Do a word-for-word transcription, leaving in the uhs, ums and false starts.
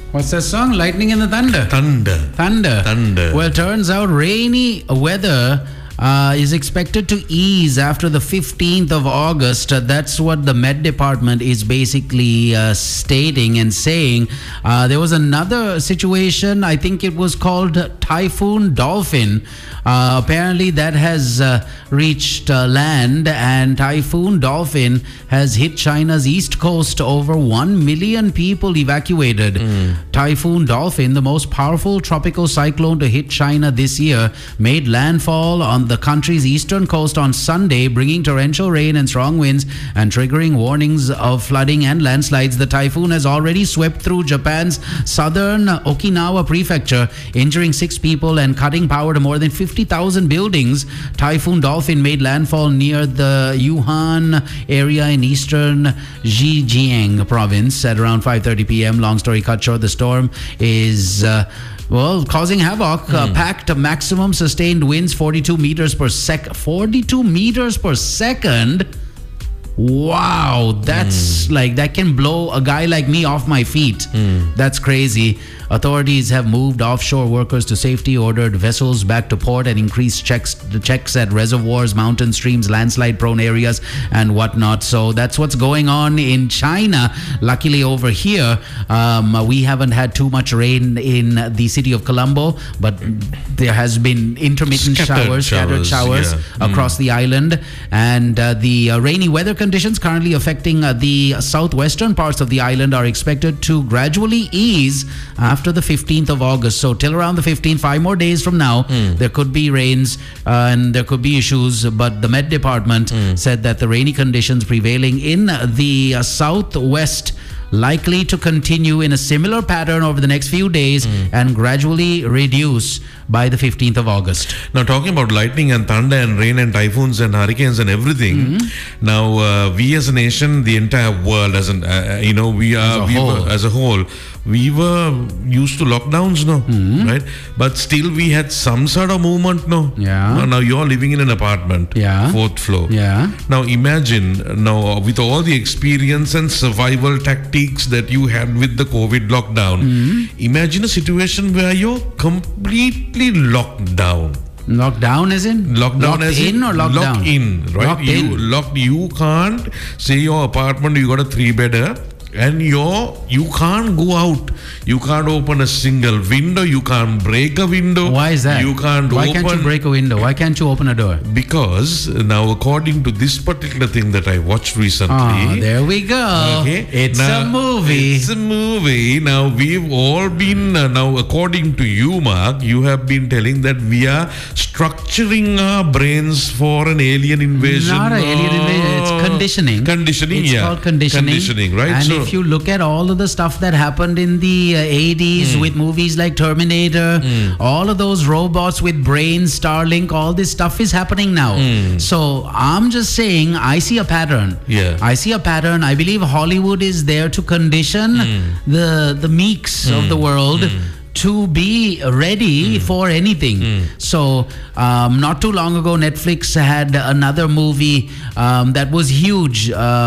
What's that song? Lightning and the Thunder. Thunder. Thunder. Thunder. Well, turns out rainy weather uh, is expected to ease after the fifteenth of August. Uh, that's what the Met Department is basically uh, stating and saying. Uh, there was another situation, I think it was called Typhoon Dolphin. Uh, apparently that has uh, reached uh, land, and Typhoon Dolphin has hit China's east coast. Over one million people evacuated. Mm. Typhoon Dolphin, the most powerful tropical cyclone to hit China this year, made landfall on the country's eastern coast on Sunday, bringing torrential rain and strong winds and triggering warnings of flooding and landslides. The typhoon has already swept through Japan's southern Okinawa prefecture, injuring six people and cutting power to more than fifty thousand buildings. Typhoon Dolphin made landfall near the Yuhan area in eastern Zhejiang province at around five thirty p.m. Long story cut short, the storm is uh, well, causing havoc. Mm. Uh, packed maximum sustained winds forty-two meters per sec. forty-two meters per second. Wow, that's mm. like, that can blow a guy like me off my feet. Mm. That's crazy. Authorities have moved offshore workers to safety, ordered vessels back to port, and increased checks the checks at reservoirs, mountain streams, landslide-prone areas, and whatnot. So that's what's going on in China. Luckily, over here, um, we haven't had too much rain in the city of Colombo, but there has been intermittent scattered showers, scattered showers yeah. across mm. the island, and uh, the uh, rainy weather conditions currently affecting uh, the southwestern parts of the island are expected to gradually ease after the fifteenth of August. So till around the fifteenth, five more days from now, mm. there could be rains uh, and there could be issues. But the Met Department mm. said that the rainy conditions prevailing in the uh, southwest likely to continue in a similar pattern over the next few days mm. and gradually reduce by the fifteenth of August. Now, talking about lightning and thunder and rain and typhoons and hurricanes and everything, mm-hmm. now uh, we as a nation, the entire world, as an uh, you know, we are as a we whole, were, as a whole we were used to lockdowns, no, mm-hmm. right? But still, we had some sort of movement, no. Yeah. Now, now you're living in an apartment, yeah, fourth floor. Yeah. Now imagine now with all the experience and survival tactics that you had with the COVID lockdown, mm-hmm. imagine a situation where you're completely locked down. Locked down as in? Locked down as in, in or locked locked down? in, right? Locked you in. locked. You can't say your apartment. You got a three-bedder. And you're, you can't go out. You can't open a single window. You can't break a window. Why is that? You can't Why open... can't you break a window? Why can't you open a door? Because now, according to this particular thing that I watched recently... Oh, there we go. Okay, it's now, a movie. It's a movie. Now, we've all been... Uh, now, according to you, Mark, you have been telling that we are structuring our brains for an alien invasion. Not an alien invasion. It's conditioning. Conditioning, it's yeah. It's called conditioning. Conditioning, right? And so, if you look at all of the stuff that happened in the uh, eighties mm. with movies like Terminator, mm. all of those robots with brains, Starlink, all this stuff is happening now. Mm. So I'm just saying, I see a pattern. Yeah. I see a pattern. I believe Hollywood is there to condition mm. the the meeks mm. of the world mm. to be ready mm. for anything. Mm. So um, not too long ago, Netflix had another movie um, that was huge. Uh,